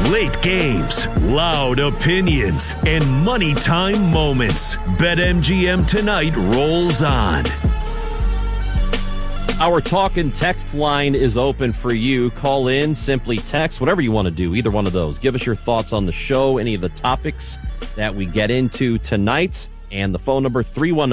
Late games, loud opinions, and money time moments. BetMGM Tonight rolls on. Our talk and text line is open for you. Call in, simply text, whatever you want to do, either one of those. Give us your thoughts on the show, any of the topics that we get into tonight. And the phone number,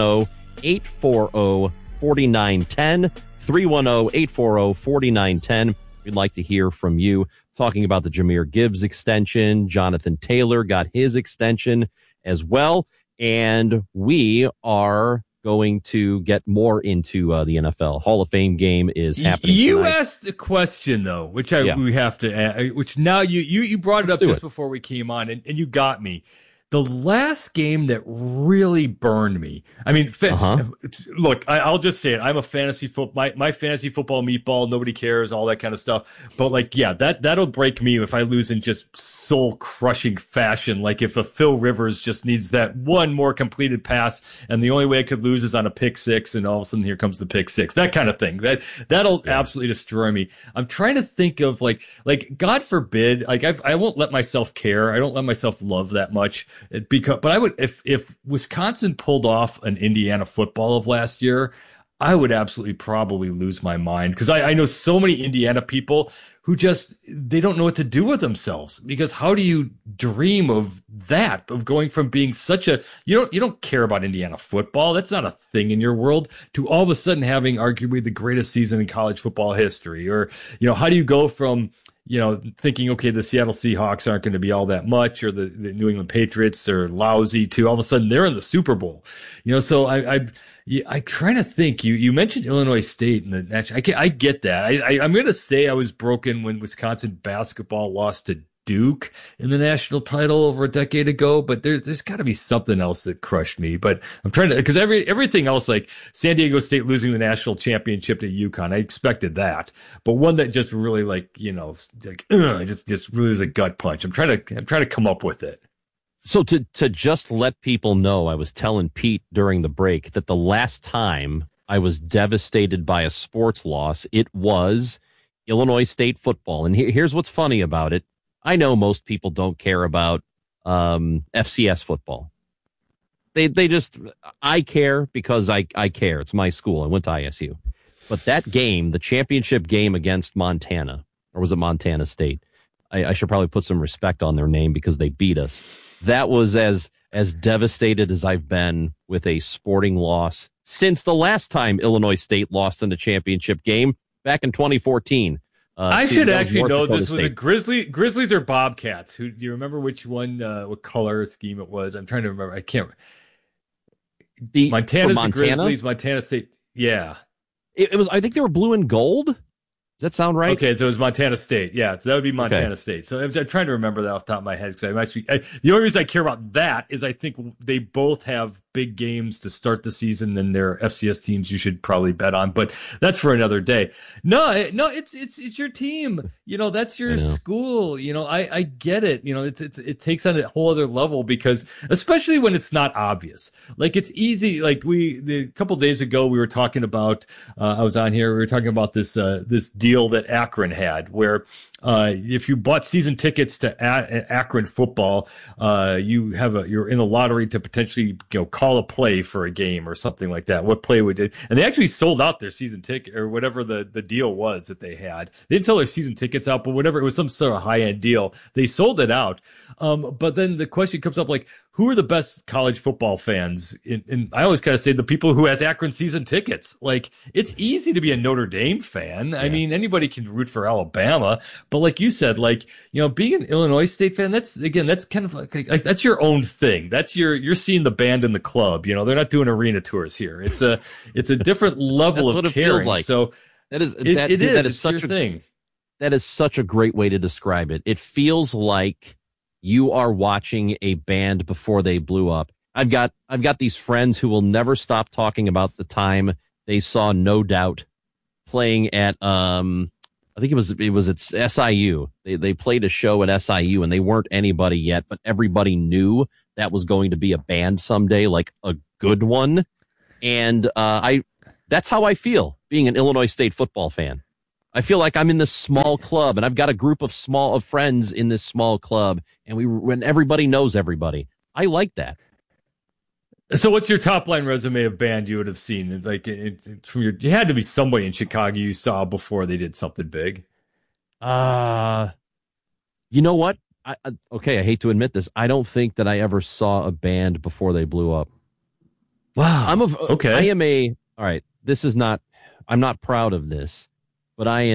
310-840-4910. 310-840-4910. We'd like to hear from you. Talking about the Jahmyr Gibbs extension. Jonathan Taylor got his extension as well. And we are going to get more into the NFL. Hall of Fame game is happening You tonight. asked a question, though, which we have to which now you brought it up just before we came on, and you got me. The last game that really burned me. I mean, look, I'll just say it. I'm a fantasy football, my fantasy football meatball. Nobody cares, all that kind of stuff. But like, yeah, that'll break me if I lose in just soul crushing fashion. Like if a Phil Rivers just needs that one more completed pass, and the only way I could lose is on a pick six, and all of a sudden here comes the pick six. That kind of thing. That'll absolutely destroy me. I'm trying to think of like God forbid, like I won't let myself care. I don't let myself love that much. But I would, if Wisconsin pulled off an Indiana football of last year, I would absolutely probably lose my mind, because I know so many Indiana people who they don't know what to do with themselves, because how do you dream of that, of going from being such a, you don't care about Indiana football, that's not a thing in your world, to all of a sudden having arguably the greatest season in college football history? Or, how do you go from, thinking, okay, the Seattle Seahawks aren't going to be all that much, or the New England Patriots are lousy, to all of a sudden they're in the Super Bowl. So I trying to think. You mentioned Illinois State and the national. I get that. I'm going to say I was broken when Wisconsin basketball lost to Duke in the national title over a decade ago, but there's got to be something else that crushed me. But I'm trying to, because everything else, like San Diego State losing the national championship to UConn, I expected that. But one that just really just really was a gut punch. I'm trying to come up with it. So to just let people know, I was telling Pete during the break that the last time I was devastated by a sports loss, it was Illinois State football. And here's what's funny about it. I know most people don't care about FCS football. I care because I care. It's my school. I went to ISU. But that game, the championship game against Montana, or was it Montana State? I should probably put some respect on their name because they beat us. That was as devastated as I've been with a sporting loss since the last time Illinois State lost in the championship game back in 2014. I should actually know Dakota this was State. a Grizzlies or Bobcats. Do you remember which one, what color scheme it was? I'm trying to remember. I can't. Montana's the Grizzlies, Montana State. Yeah. It was, I think they were blue and gold. Does that sound right? Okay, so it was Montana State. Yeah, so that would be Montana State. So I'm trying to remember that off the top of my head, because the only reason I care about that is I think they both have big games to start the season, and they're FCS teams you should probably bet on. But that's for another day. No, it's your team. That's your school. I get it. It takes on a whole other level, because especially when it's not obvious. Like it's easy. Like a couple days ago we were talking about. I was on here. We were talking about this deal that Akron had, where if you bought season tickets to Akron football, you're in the lottery to potentially call a play for a game or something like that. What play would it? And they actually sold out their season ticket, or whatever the deal was that they had. They didn't sell their season tickets out, but whatever, it was some sort of high end deal. They sold it out. But then the question comes up, like, who are the best college football fans? And I always kind of say the people who has Akron season tickets. Like, it's easy to be a Notre Dame fan. Yeah. I mean, anybody can root for Alabama. But like you said, being an Illinois State fan, that's kind of like that's your own thing. You're seeing the band in the club. They're not doing arena tours here. It's a different level of caring. Feels like. So that is such a thing. That is such a great way to describe it. It feels like you are watching a band before they blew up. I've got these friends who will never stop talking about the time they saw No Doubt playing at I think it was at SIU. They played a show at SIU, and they weren't anybody yet, but everybody knew that was going to be a band someday, like a good one. And that's how I feel being an Illinois State football fan. I feel like I'm in this small club, and I've got a group of friends in this small club, and when everybody knows everybody. I like that. So what's your top line resume of band you would have seen? Like you had to be somebody in Chicago you saw before they did something big. You know what? I hate to admit this. I don't think that I ever saw a band before they blew up. Wow. I'm not proud of this, but I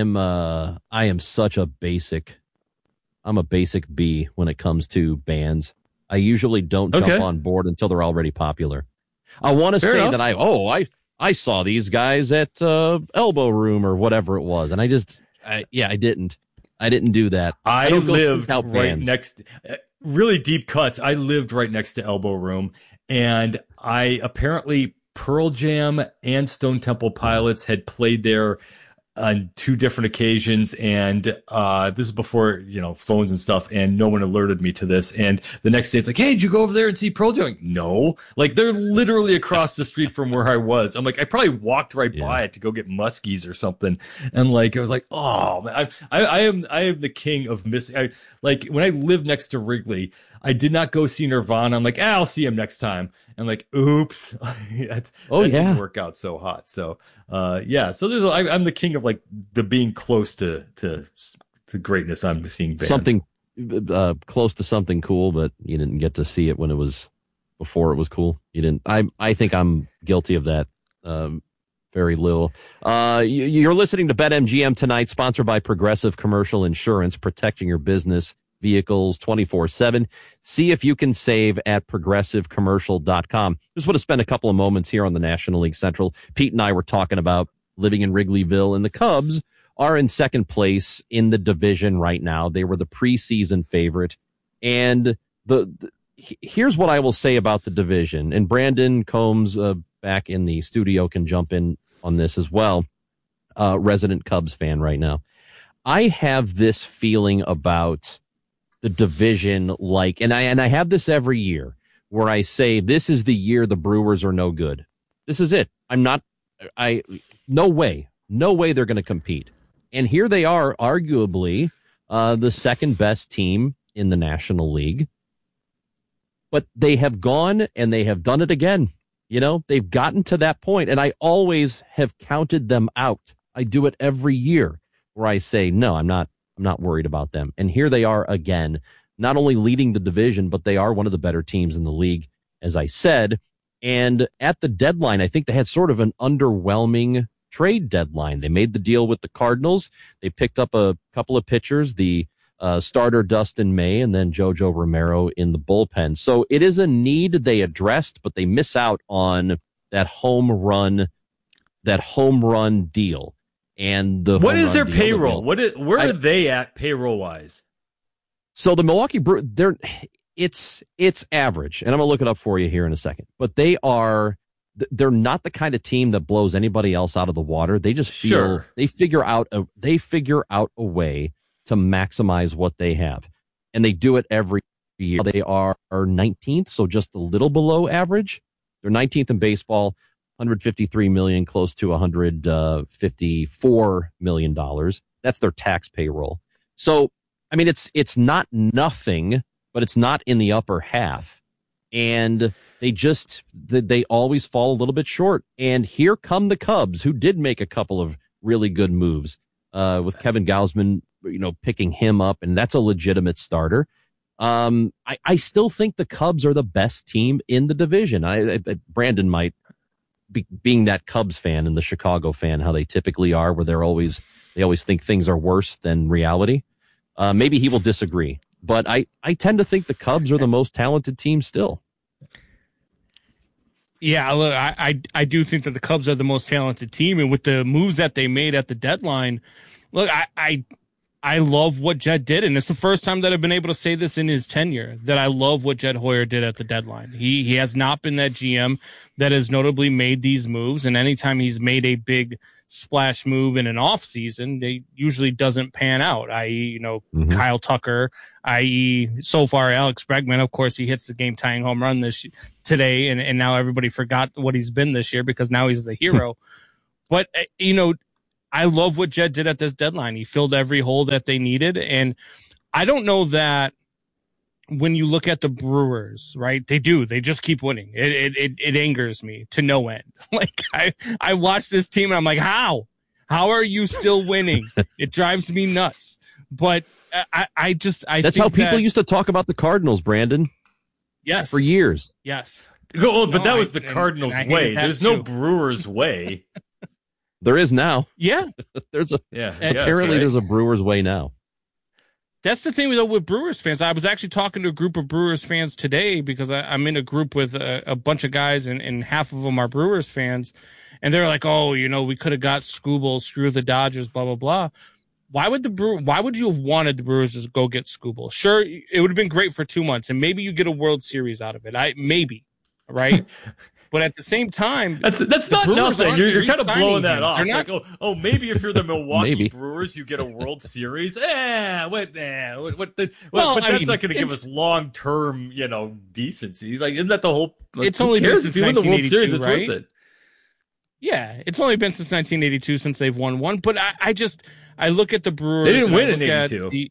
am such a basic. I'm a basic B when it comes to bands. I usually don't jump on board until they're already popular. I want to say that I saw these guys at Elbow Room or whatever it was, and I didn't. I didn't do that. I lived right next, really deep cuts. I lived right next to Elbow Room, and apparently Pearl Jam and Stone Temple Pilots had played there on 2 different occasions, and this is before phones and stuff, and no one alerted me to this. And the next day it's like, hey, did you go over there and see Pearl Jam? Like, no, like they're literally across the street from where I was. I'm like, I probably walked right by it to go get muskies or something, and like I was like, oh man, I am the king of missing. Like when I lived next to Wrigley, I did not go see Nirvana. I'm like, I'll see him next time. And like, oops, that didn't work out so hot. So, so I'm the king of like the being close to the greatness. I'm seeing bands. Something close to something cool, but you didn't get to see it when it was before it was cool. You didn't. I think I'm guilty of that. Very little. You're listening to BetMGM tonight, sponsored by Progressive Commercial Insurance, protecting your business vehicles 24/7. See if you can save at progressivecommercial.com. Just want to spend a couple of moments here on the National League Central. Pete and I were talking about living in Wrigleyville, and the Cubs are in second place in the division right now. They were the preseason favorite. And here's what I will say about the division. And Brandon Combs back in the studio can jump in on this as well. Resident Cubs fan right now. I have this feeling about the division, and I have this every year where I say this is the year the Brewers are no good. This is it. No way they're going to compete. And here they are, arguably the second best team in the National League. But they have gone and they have done it again. They've gotten to that point, and I always have counted them out. I do it every year where I say, no, I'm not worried about them. And here they are again, not only leading the division, but they are one of the better teams in the league, as I said. And at the deadline, I think they had sort of an underwhelming trade deadline. They made the deal with the Cardinals. They picked up a couple of pitchers, the starter Dustin May and then Jojo Romero in the bullpen. So it is a need they addressed, but they miss out on that home run deal. And what is their payroll? Where are they at payroll wise? So the Milwaukee Brewers, it's average, and I'm gonna look it up for you here in a second. But they're not the kind of team that blows anybody else out of the water. They just they figure out a way to maximize what they have, and they do it every year. They are 19th, so just a little below average. They're 19th in baseball. $153 million, close to $154 million. That's their tax payroll. So, I mean, it's not nothing, but it's not in the upper half. And they always fall a little bit short. And here come the Cubs, who did make a couple of really good moves, with Kevin Gausman, picking him up, and that's a legitimate starter. I still think the Cubs are the best team in the division. Brandon might, being that Cubs fan and the Chicago fan, how they typically are, where they always think things are worse than reality. Maybe he will disagree, but I tend to think the Cubs are the most talented team still. Yeah, look, I do think that the Cubs are the most talented team, and with the moves that they made at the deadline, look, I love what Jed did, and it's the first time that I've been able to say this in his tenure, that I love what Jed Hoyer did at the deadline. He has not been that GM that has notably made these moves, and anytime he's made a big splash move in an off season, they usually doesn't pan out, i.e., Kyle Tucker, i.e., so far Alex Bregman. Of course, he hits the game-tying home run today, and now everybody forgot what he's been this year because now he's the hero. But, I love what Jed did at this deadline. He filled every hole that they needed. And I don't know that when you look at the Brewers, right? They just keep winning. It angers me to no end. Like I watch this team and I'm like, how are you still winning? It drives me nuts. But that's think how people used to talk about the Cardinals, Brandon. Yes. For years. Yes. But that was the Cardinals' way. There's no Brewers' way. There is now. Yeah. Apparently there's a Brewers way now. That's the thing with Brewers fans. I was actually talking to a group of Brewers fans today because I'm in a group with a bunch of guys and half of them are Brewers fans. And they're like, oh, we could have got Skubal, screw the Dodgers, blah, blah, blah. Why would you have wanted the Brewers to go get Skubal? Sure, it would have been great for 2 months and maybe you get a World Series out of it. Maybe, right? But at the same time, that's not nothing. You're kind of blowing that off. Like, maybe if you're the Milwaukee Brewers, you get a World Series. But that's not going to give us long term, decency. Like, isn't that the whole? It's only been since 1982, it's right? worth it. Yeah, it's only been since 1982 since they've won one. But I look at the Brewers. They didn't win in '82.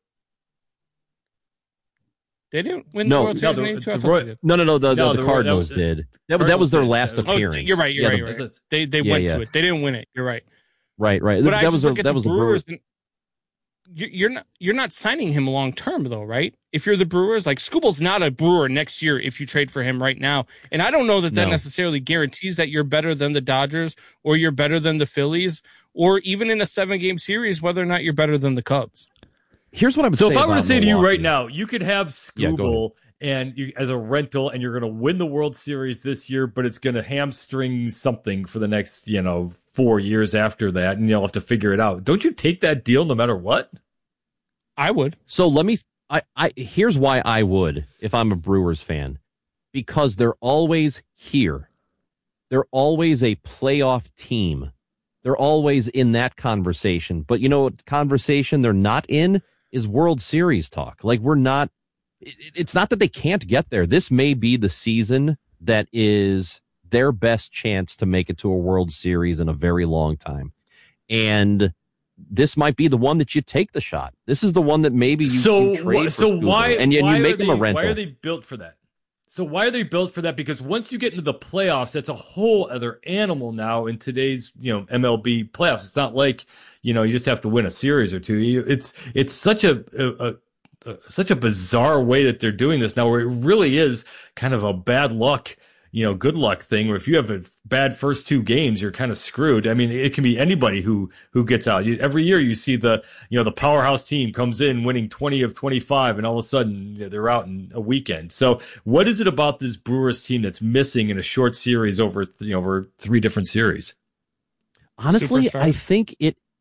They didn't win the World Series in '82. The Cardinals did. That was their last appearance. You're right. They went to it. They didn't win it. You're right. Right. But that was the Brewers. You're not signing him long term though, right? If you're the Brewers, like Skubal's not a Brewer next year if you trade for him right now, and I don't know that necessarily guarantees that you're better than the Dodgers or you're better than the Phillies or even in a 7-game series whether or not you're better than the Cubs. Here's what I'm saying. So if I were to say Milwaukee, to you right now, you could have Skubal as a rental, and you're going to win the World Series this year, but it's going to hamstring something for the next 4 years after that, and you'll have to figure it out. Don't you take that deal no matter what? I would. So here's why I would if I'm a Brewers fan, because they're always here. They're always a playoff team. They're always in that conversation. But what conversation they're not in is World Series talk. Like it's not that they can't get there. This may be the season that is their best chance to make it to a World Series in a very long time. And this might be the one that you take the shot. This is the one that maybe you trade for Skubal, and you make them a rental. Why are they built for that? So why are they built for that? Because once you get into the playoffs, that's a whole other animal now in today's, MLB playoffs. It's not like, you just have to win a series or two. It's such a bizarre way that they're doing this now, where it really is kind of a bad luck, good luck thing, where if you have a bad first 2 games, you're kind of screwed. I mean, it can be anybody who gets out. Every year you see the powerhouse team comes in winning 20 of 25, and all of a sudden they're out in a weekend. So what is it about this Brewers team that's missing in a short series over 3 different series? Honestly, superstars? I think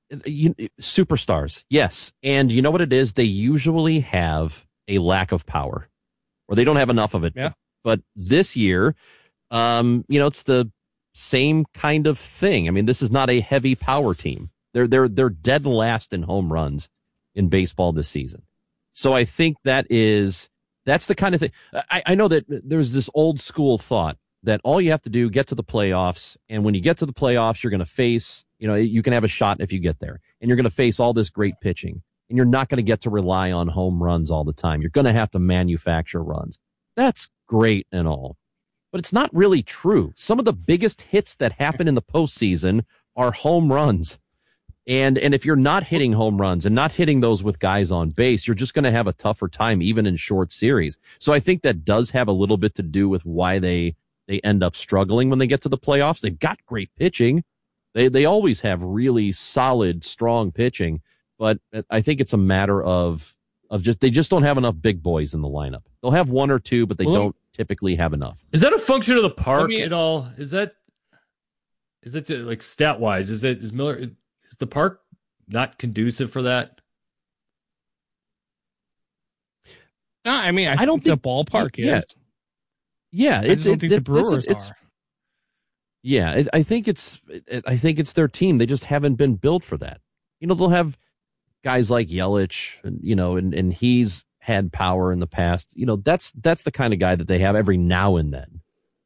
superstars. Yes. And you know what it is? They usually have a lack of power, or they don't have enough of it. Yeah. But this year, it's the same kind of thing. I mean, this is not a heavy power team. They're dead last in home runs in baseball this season. So I think that's the kind of thing. I know that there's this old school thought that all you have to do, get to the playoffs. And when you get to the playoffs, you're going to face, you can have a shot if you get there, and you're going to face all this great pitching, and you're not going to get to rely on home runs all the time. You're going to have to manufacture runs. That's great and all, but it's not really true. Some of the biggest hits that happen in the postseason are home runs. And if you're not hitting home runs and not hitting those with guys on base, you're just going to have a tougher time, even in short series. So I think that does have a little bit to do with why they end up struggling when they get to the playoffs. They've got great pitching. They always have really solid, strong pitching, but I think it's a matter of they just don't have enough big boys in the lineup. They'll have 1 or 2, but they don't typically have enough. Is that a function of the park at all? Is that like stat wise? Is the park not conducive for that? No, I mean, I don't think the ballpark is. Yeah, I don't think the Brewers are. Yeah, I think it's their team. They just haven't been built for that. They'll have guys like Yelich, and he's had power in the past. That's the kind of guy that they have every now and then.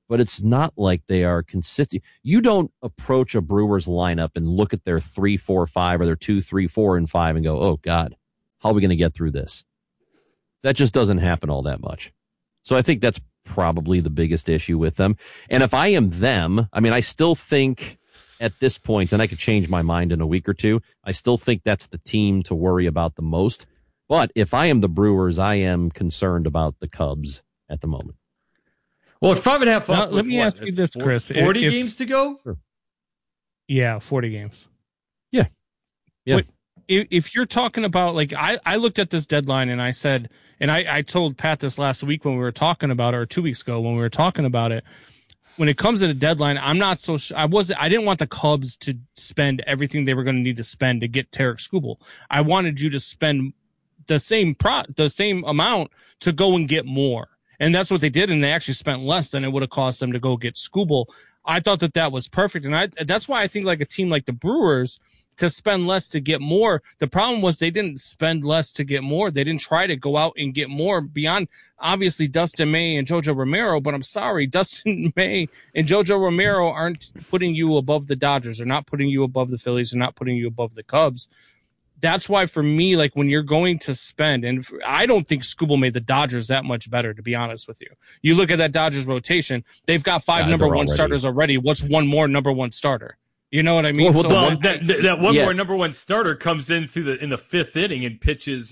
but it's not like they are consistent. You don't approach a Brewers lineup and look at their 3-4-5 or their 2-3-4-5 and go, oh, God, how are we going to get through this? That just doesn't happen all that much. So I think that's probably the biggest issue with them. And if I am them, I mean, I still think at this point, and I could change my mind in a week or two, I still think that's the team to worry about the most. But if I am the Brewers, I am concerned about the Cubs at the moment. Well, it's 5.5. Now, let me ask you this, Chris. 40 games to go? Sure. Yeah, 40 games. Yeah. But if you're talking about, like, I looked at this deadline and I said, and I told Pat this last week when we were talking about it, or 2 weeks ago when we were talking about it, when it comes to the deadline, I'm not so I didn't want the Cubs to spend everything they were going to need to spend to get Tarik Skubal. I wanted you to spend the same amount to go and get more. And that's what they did. And they actually spent less than it would have cost them to go get Skubal. I thought that was perfect. And that's why I think like a team like the Brewers, to spend less to get more. The problem was they didn't spend less to get more. They didn't try to go out and get more beyond, obviously, Dustin May and Jojo Romero. But I'm sorry, Dustin May and Jojo Romero aren't putting you above the Dodgers. They're not putting you above the Phillies. They're not putting you above the Cubs. That's why, for me, like, when you're going to spend, and I don't think Skubal made the Dodgers that much better, to be honest with you. You look at that Dodgers rotation, they've got 5 number one starters already. What's one more number one starter? You know what I mean? Well, that one more number one starter comes in in the 5th inning and pitches,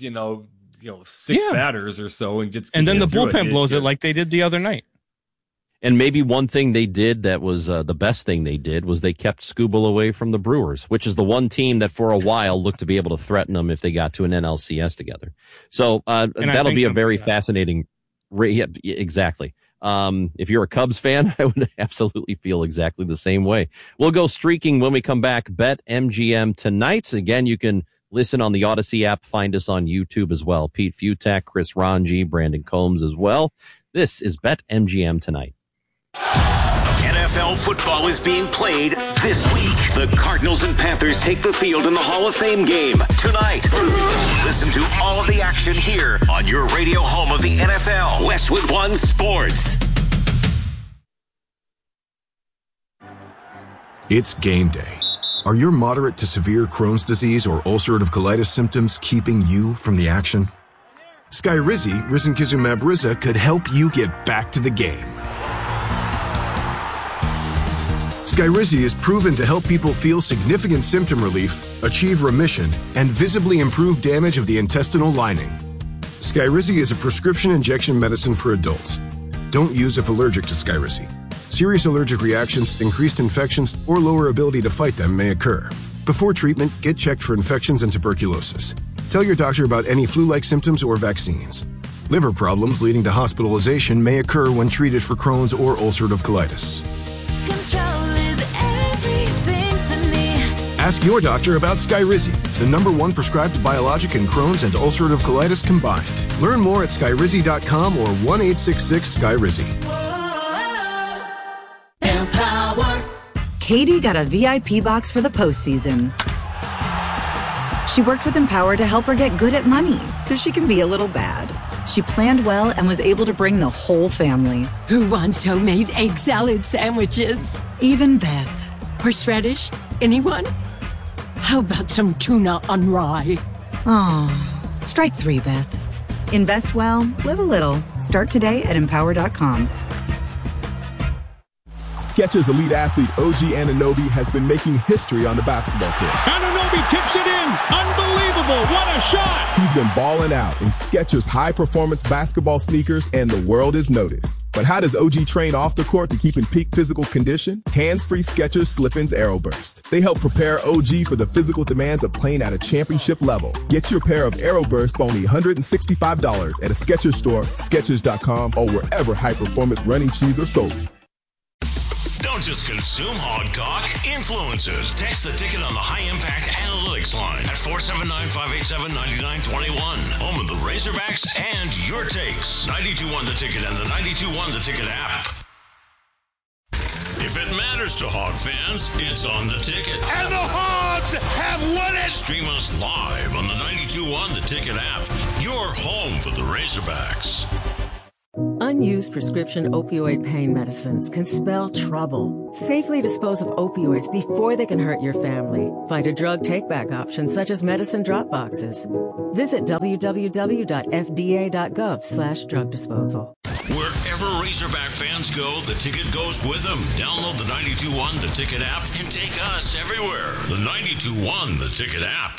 6 batters or so, and then the bullpen blows it like they did the other night. And maybe one thing they did that was the best thing they did was they kept Skubal away from the Brewers, which is the one team that for a while looked to be able to threaten them if they got to an NLCS together. So that'll be a very fascinating. Exactly. If you're a Cubs fan, I would absolutely feel exactly the same way. We'll go streaking when we come back. BetMGM tonight. Again, you can listen on the Odyssey app. Find us on YouTube as well. Pete Futak, Chris Ranji, Brandon Combs as well. This is BetMGM tonight. NFL football is being played this week. The Cardinals and Panthers take the field in the Hall of Fame game tonight. Listen to all of the action here on your radio home of the NFL, Westwood One Sports. It's game day. Are your moderate to severe Crohn's disease or ulcerative colitis symptoms keeping you from the action? Skyrizi, risankizumab Riza, could help you get back to the game. Skyrizi is proven to help people feel significant symptom relief, achieve remission, and visibly improve damage of the intestinal lining. Skyrizi is a prescription injection medicine for adults. Don't use if allergic to Skyrizi. Serious allergic reactions, increased infections, or lower ability to fight them may occur. Before treatment, get checked for infections and tuberculosis. Tell your doctor about any flu-like symptoms or vaccines. Liver problems leading to hospitalization may occur when treated for Crohn's or ulcerative colitis. Control is everything to me. Ask your doctor about Skyrizi, the #1 prescribed biologic in Crohn's and ulcerative colitis combined. Learn more at skyrizi.com or 1-866-SKYRIZI. Empower. Katie got a VIP box for the postseason. She worked with Empower to help her get good at money so she can be a little bad. She planned well and was able to bring the whole family. Who wants homemade egg salad sandwiches? Even Beth. Horseradish? Anyone? How about some tuna on rye? Oh, strike 3, Beth. Invest well, live a little. Start today at Empower.com. Skechers elite athlete OG Anunoby has been making history on the basketball court. Anunoby tips it in. Unbelievable. What a shot. He's been balling out in Skechers high-performance basketball sneakers, and the world is noticed. But how does OG train off the court to keep in peak physical condition? Hands-free Skechers Slip-ins Aeroburst. They help prepare OG for the physical demands of playing at a championship level. Get your pair of Aeroburst for only $165 at a Skechers store, Skechers.com, or wherever high-performance running shoes are sold. Don't just consume Hog Talk, influence it. Text the ticket on the High Impact Analytics line at 479-587-9921. Home of the Razorbacks and your takes. 92.1 The Ticket and the 92.1 The Ticket app. If it matters to Hog fans, it's on The Ticket. And the Hogs have won it! Stream us live on the 92.1 The Ticket app. Your home for the Razorbacks. Unused prescription opioid pain medicines can spell trouble. Safely dispose of opioids before they can hurt your family. Find a drug take-back option such as medicine drop boxes. Visit www.fda.gov/drug disposal. Wherever Razorback fans go, the ticket goes with them. Download the 92.1 The Ticket app and take us everywhere. The 92.1 The Ticket app.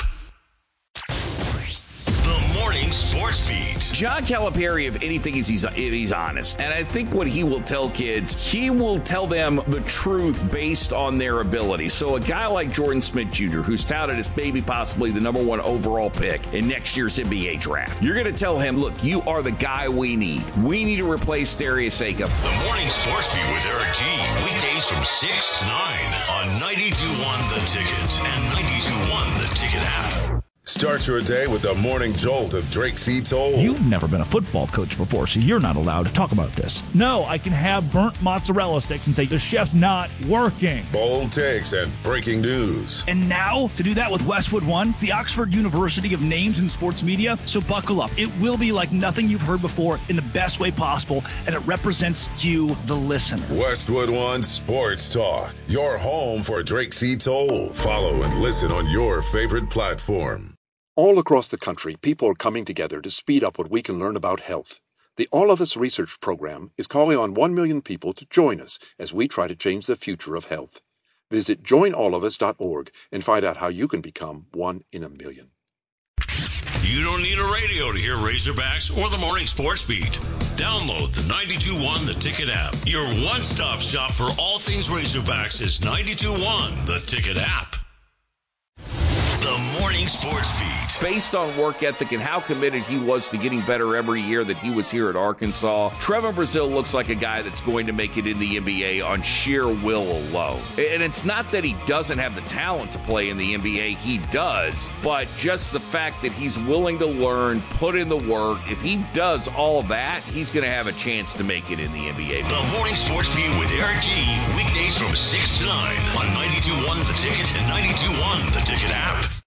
Morning Sports Beat. John Calipari, if anything, is he's honest. And I think what he will tell kids, he will tell them the truth based on their ability. So a guy like Jordan Smith Jr., who's touted as maybe possibly the number 1 overall pick in next year's NBA draft, you're going to tell him, look, you are the guy we need. We need to replace Darius Akam. The Morning Sports Beat with Eric G. Weekdays from 6 to 9 on 92.1 The Ticket and 92.1 The Ticket app. Start your day with the morning jolt of Drake C. Toll. You've never been a football coach before, so you're not allowed to talk about this. No, I can have burnt mozzarella sticks and say the chef's not working. Bold takes and breaking news. And now, to do that with Westwood One, the Oxford University of names in sports media, so buckle up. It will be like nothing you've heard before in the best way possible, and it represents you, the listener. Westwood One Sports Talk, your home for Drake C. Toll. Follow and listen on your favorite platform. All across the country, people are coming together to speed up what we can learn about health. The All of Us Research Program is calling on 1 million people to join us as we try to change the future of health. Visit joinallofus.org and find out how you can become 1 in a million. You don't need a radio to hear Razorbacks or the Morning Sports Beat. Download the 92.1 The Ticket app. Your one-stop shop for all things Razorbacks is 92.1 The Ticket app. The Morning Sports Beat. Based on work ethic and how committed he was to getting better every year that he was here at Arkansas, Trevon Brazile looks like a guy that's going to make it in the NBA on sheer will alone. And it's not that he doesn't have the talent to play in the NBA, he does, but just the fact that he's willing to learn, put in the work, if he does all that, he's going to have a chance to make it in the NBA. The Morning Sports Beat with Eric G. Weekdays from 6 to 9 on 92.1 The Ticket and 92.1 The Ticket app.